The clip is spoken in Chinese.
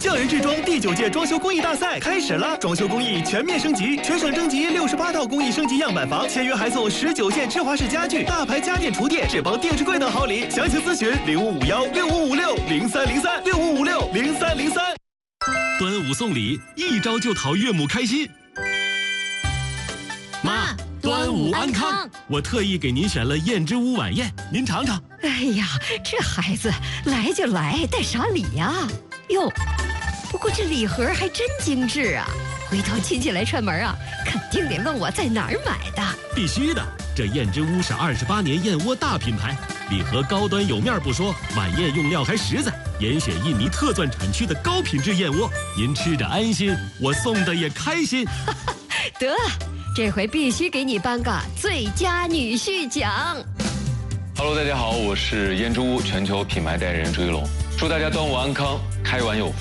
匠人制装第9届装修工艺大赛开始了，装修工艺全面升级，全省征集68套工艺升级样板房，签约还送19件芝华士家具、大牌家电厨电、智邦电视柜等好礼。详情咨询05516556030365560303。 端午送礼，一招就讨岳母开心。妈，端午安康！我特意给您选了燕之屋晚宴，您尝尝。 哎呀，这孩子来就来，带啥礼呀？哟，不过这礼盒还真精致啊！回头亲戚来串门啊，肯定得问我在哪儿买的。 必须的，这燕之屋是28年燕窝大品牌，礼盒高端有面不说，晚宴用料还实在，严选印尼特钻产区的高品质燕窝，您吃着安心，我送的也开心。 得，这回必须给你颁个最佳女婿奖。 Hello， 大家好，我是燕之屋全球品牌代言人朱一龙，祝大家端午安康，开完有福。